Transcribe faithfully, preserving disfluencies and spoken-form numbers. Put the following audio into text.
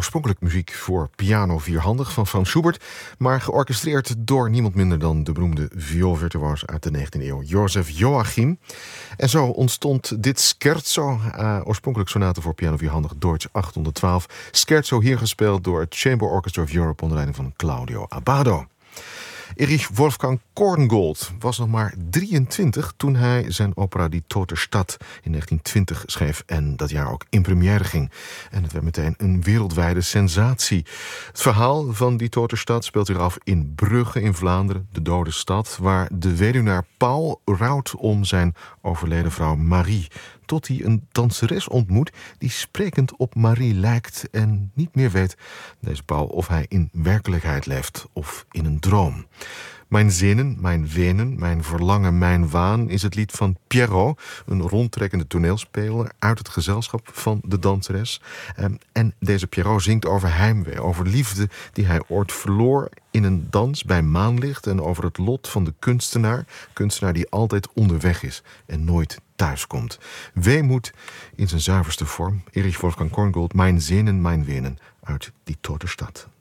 oorspronkelijk muziek voor piano vierhandig van Franz Schubert, maar georchestreerd door niemand minder dan de beroemde vioolvirtuoos uit de negentiende eeuw, Joseph Joachim. En zo ontstond dit scherzo, uh, oorspronkelijk sonate voor piano vierhandig, Deutsch achthonderdtwaalf. Scherzo hier gespeeld door het Chamber Orchestra of Europe onder leiding van Claudio Abbado. Erich Wolfgang Korngold was nog maar drieëntwintig toen hij zijn opera Die Tote Stadt in negentien twintig schreef en dat jaar ook in première ging. En het werd meteen een wereldwijde sensatie. Het verhaal van Die Tote Stadt speelt zich af in Brugge in Vlaanderen, de dode stad, waar de weduwnaar Paul rouwt om zijn overleden vrouw Marie, tot hij een danseres ontmoet die sprekend op Marie lijkt en niet meer weet, deze Paul, of hij in werkelijkheid leeft of in een droom. Mijn zinnen, mijn wenen, mijn verlangen, mijn waan is het lied van Pierrot, een rondtrekkende toneelspeler uit het gezelschap van de danseres. En deze Pierrot zingt over heimwee, over liefde die hij ooit verloor in een dans bij maanlicht en over het lot van de kunstenaar, kunstenaar die altijd onderweg is en nooit thuiskomt. Weemoed in zijn zuiverste vorm. Erich Wolfgang Korngold, Mijn zinnen, mijn wenen uit Die Tote Stadt.